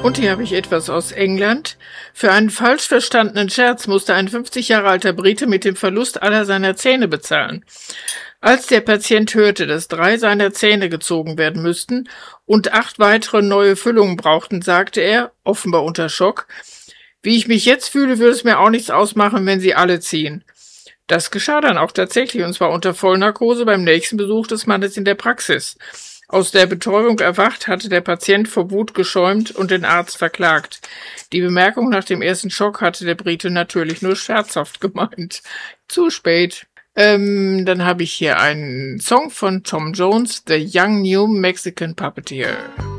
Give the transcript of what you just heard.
Und hier habe ich etwas aus England. Für einen falsch verstandenen Scherz musste ein 50 Jahre alter Brite mit dem Verlust aller seiner Zähne bezahlen. Als der Patient hörte, dass 3 seiner Zähne gezogen werden müssten und 8 weitere neue Füllungen brauchten, sagte er, offenbar unter Schock: Wie ich mich jetzt fühle, würde es mir auch nichts ausmachen, wenn sie alle ziehen. Das geschah dann auch tatsächlich, und zwar unter Vollnarkose beim nächsten Besuch des Mannes in der Praxis. Aus der Betäubung erwacht, hatte der Patient vor Wut geschäumt und den Arzt verklagt. Die Bemerkung nach dem ersten Schock hatte der Brite natürlich nur scherzhaft gemeint. Zu spät. Dann habe ich hier einen Song von Tom Jones, The Young New Mexican Puppeteer.